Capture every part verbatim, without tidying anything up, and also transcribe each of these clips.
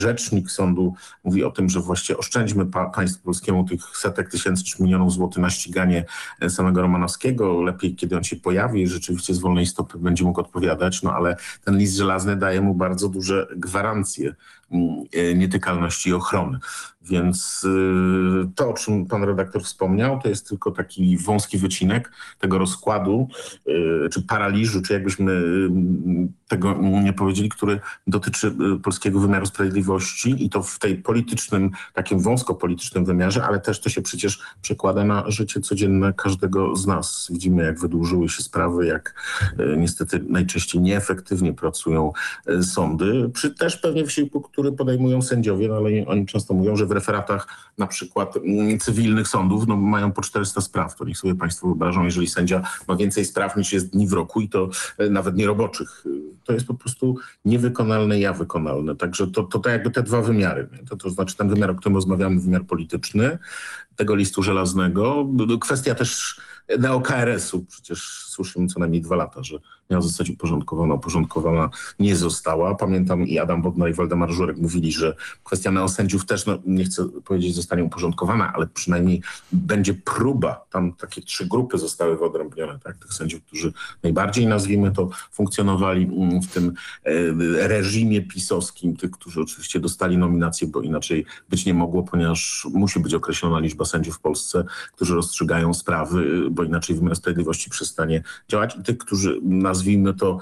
rzecznik sądu mówi o tym, że właściwie oszczędźmy pa- państwu polskiemu tych setek tysięcy czy milionów złotych na ściganie samego Romanowskiego. Lepiej, kiedy on się pojawi i rzeczywiście z wolnej stopy będzie mógł odpowiadać, no ale ten list żelazny daje mu bardzo duże gwarancje nietykalności i ochrony. Więc to, o czym pan redaktor wspomniał, to jest tylko taki wąski wycinek tego rozkładu, czy paraliżu, czy jakbyśmy tego nie powiedzieli, który dotyczy polskiego wymiaru sprawiedliwości i to w tej politycznym, takim wąsko politycznym wymiarze, ale też to się przecież przekłada na życie codzienne każdego z nas. Widzimy, jak wydłużyły się sprawy, jak niestety najczęściej nieefektywnie pracują sądy, przy też pewnie wysiłku, który podejmują sędziowie, no ale oni często mówią, że w referatach na przykład cywilnych sądów no, mają po czterysta spraw. To niech sobie państwo wyobrażą, jeżeli sędzia ma więcej spraw niż jest dni w roku i to nawet nieroboczych. To jest po prostu niewykonalne i wykonalne. Także to, to, to jakby te dwa wymiary. To, to znaczy ten wymiar, o którym rozmawiamy, wymiar polityczny, tego listu żelaznego. Kwestia też neo-K R S-u. Przecież słyszymy co najmniej dwa lata, że miała zostać uporządkowana, uporządkowana nie została. Pamiętam i Adam Bodnar i Waldemar Żurek mówili, że kwestia neosędziów też, no nie chcę powiedzieć, zostanie uporządkowana, ale przynajmniej będzie próba. Tam takie trzy grupy zostały wyodrębnione, tak? Tych sędziów, którzy najbardziej, nazwijmy to, funkcjonowali w tym reżimie pisowskim, tych, którzy oczywiście dostali nominację, bo inaczej być nie mogło, ponieważ musi być określona liczba sędziów w Polsce, którzy rozstrzygają sprawy, bo inaczej wymiar sprawiedliwości przestanie działać. I tych, którzy, nazwijmy to,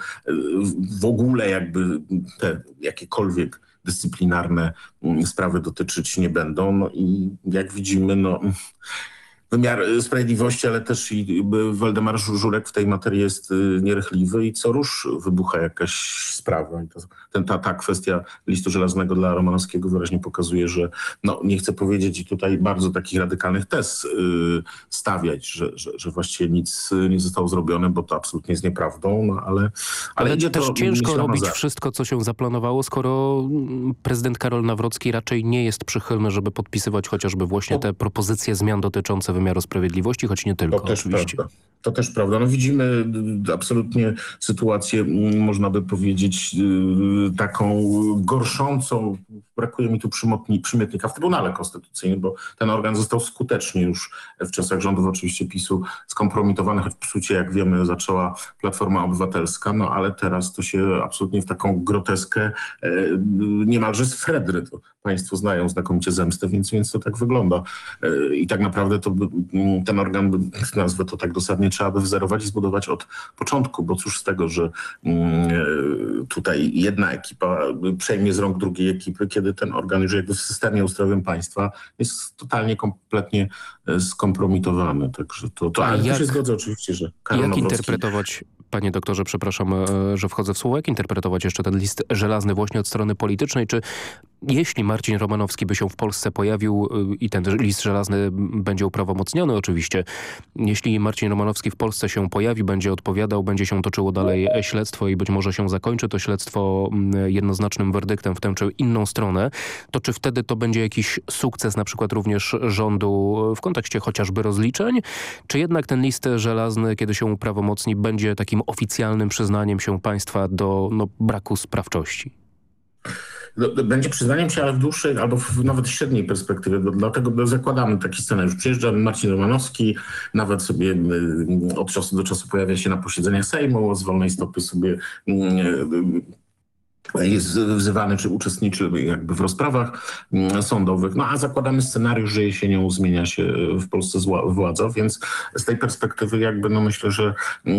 w ogóle jakby te jakiekolwiek dyscyplinarne sprawy dotyczyć nie będą. No i jak widzimy, no wymiar sprawiedliwości, ale też i Waldemar Żurek w tej materii jest nierychliwy i co rusz wybucha jakaś sprawa. I to, ten, ta, ta kwestia listu żelaznego dla Romanowskiego wyraźnie pokazuje, że no, nie chcę powiedzieć i tutaj bardzo takich radykalnych tez yy, stawiać, że, że, że właściwie nic nie zostało zrobione, bo to absolutnie jest nieprawdą, no ale... Ale, ale idzie też to, ciężko robić za... wszystko, co się zaplanowało, skoro prezydent Karol Nawrocki raczej nie jest przychylny, żeby podpisywać chociażby właśnie te propozycje zmian dotyczące wymiaru sprawiedliwości, choć nie tylko to też oczywiście. Prawda. To też prawda. No widzimy absolutnie sytuację, można by powiedzieć, taką gorszącą. Brakuje mi tu przymotni, przymiotnika w Trybunale Konstytucyjnym, bo ten organ został skutecznie już w czasach rządów oczywiście PiSu skompromitowany, choć psucie, jak wiemy, zaczęła Platforma Obywatelska, no ale teraz to się absolutnie w taką groteskę niemalże sfredry. To państwo znają znakomicie zemstę, więc, więc to tak wygląda. I tak naprawdę to by, ten organ, by, nazwę to tak dosadnie, trzeba by wzerować i zbudować od początku, bo cóż z tego, że tutaj jedna ekipa przejmie z rąk drugiej ekipy, kiedy ten organ już jakby w systemie ustrojowym państwa jest totalnie, kompletnie skompromitowany. Także to, to ale jak, tu się zgodzę oczywiście, że Karol Jak Nawrocki... interpretować, panie doktorze, przepraszam, że wchodzę w słowo, jak interpretować jeszcze ten list żelazny właśnie od strony politycznej? Czy jeśli Marcin Romanowski by się w Polsce pojawił i ten list żelazny będzie uprawomocniony oczywiście, jeśli Marcin Romanowski w Polsce się pojawi, będzie odpowiadał, będzie się toczyło dalej śledztwo i być może się zakończy to śledztwo jednoznacznym werdyktem w tę czy inną stronę, to czy wtedy to będzie jakiś sukces na przykład również rządu w kontekście chociażby rozliczeń? Czy jednak ten list żelazny, kiedy się uprawomocni, będzie takim oficjalnym przyznaniem się państwa do no, braku sprawczości? Będzie przyznaniem się, ale w dłuższej albo w nawet średniej perspektywie, bo dlatego zakładamy taki scenariusz. Przyjeżdża Marcin Romanowski, nawet sobie od czasu do czasu pojawia się na posiedzeniach Sejmu, z wolnej stopy sobie jest wzywany czy uczestniczy jakby w rozprawach sądowych. No a zakładamy scenariusz, że jesienią zmienia się w Polsce władza, więc z tej perspektywy jakby no myślę, że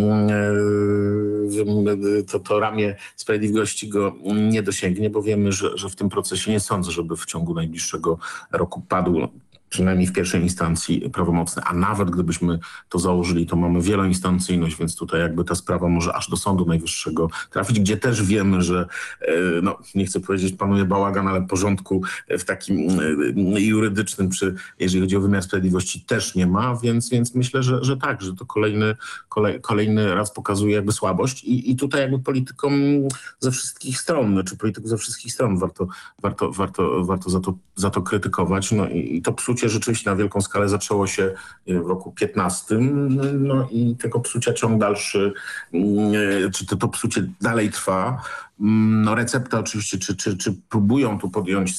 to, to ramię sprawiedliwości go nie dosięgnie, bo wiemy, że, że w tym procesie nie sądzę, żeby w ciągu najbliższego roku padł przynajmniej w pierwszej instancji prawomocne, a nawet gdybyśmy to założyli, to mamy wieloinstancyjność, więc tutaj jakby ta sprawa może aż do Sądu Najwyższego trafić, gdzie też wiemy, że no nie chcę powiedzieć panuje bałagan, ale porządku w takim jurydycznym, czy jeżeli chodzi o wymiar sprawiedliwości też nie ma, więc, więc myślę, że, że tak, że to kolejny, kolej, kolejny raz pokazuje jakby słabość i, i tutaj jakby politykom ze wszystkich stron, czy polityków ze wszystkich stron warto, warto, warto, warto za to, za to krytykować, no i, i to psucie psucie rzeczywiście na wielką skalę zaczęło się w roku piętnastym, no i tego psucia ciąg dalszy, czy to, to psucie dalej trwa. No recepta oczywiście, czy, czy, czy próbują tu podjąć